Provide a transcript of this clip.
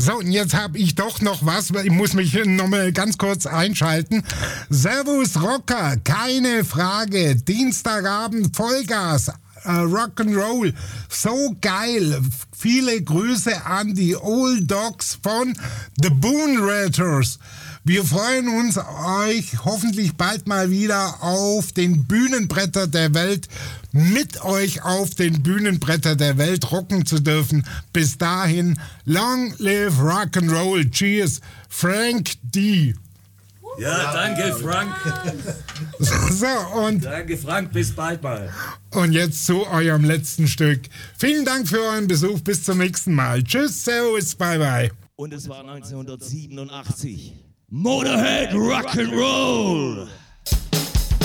So, und jetzt habe ich doch noch was, ich muss mich noch mal ganz kurz einschalten. Servus Rocker, keine Frage, Dienstagabend Vollgas, Rock'n'Roll, so geil. Viele Grüße an die Old Dogs von The Boon Ratters. Wir freuen uns, euch hoffentlich bald mal wieder auf den Bühnenbretter der Welt, mit euch auf den Bühnenbretter der Welt rocken zu dürfen. Bis dahin, long live Rock'n'Roll. Cheers, Frank D. Ja, danke Frank. So, und Danke Frank, bis bald mal. Und jetzt zu eurem letzten Stück. Vielen Dank für euren Besuch, bis zum nächsten Mal. Tschüss, servus, bye bye. Und es war 1987. Motorhead Rock'n'Roll.